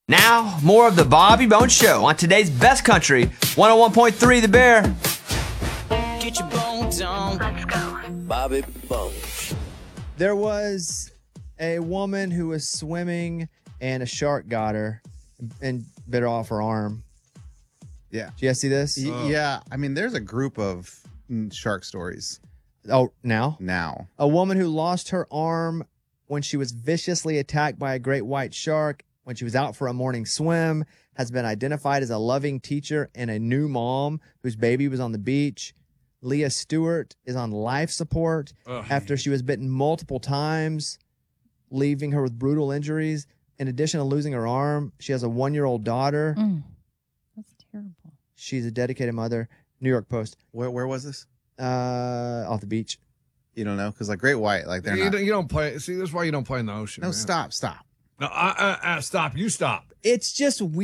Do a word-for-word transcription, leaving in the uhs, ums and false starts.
Now, more of the Bobby Bones Show on today's Best Country, one oh one point three The Bear. Get your bones on. Let's go. Bobby Bones. There was a woman who was swimming and a shark got her and bit her off her arm. Yeah. Did you guys see this? Y- Yeah. I mean, there's a group of mm, shark stories Oh, now? now. A woman who lost her arm when she was viciously attacked by a great white shark when she was out for a morning swim has been identified as a loving teacher and a new mom whose baby was on the beach. Leah Stewart is on life support Ugh. after she was bitten multiple times, leaving her with brutal injuries. In addition to losing her arm, she has a one-year-old daughter. Mm, that's terrible. She's a dedicated mother. New York Post. Where where was this? Uh, off the beach. You don't know? Because like Great White, like they're You not. don't, you don't play. See, that's why you don't play in the ocean. No, man. stop, stop. No, uh, uh, uh, stop. You stop. It's just weird.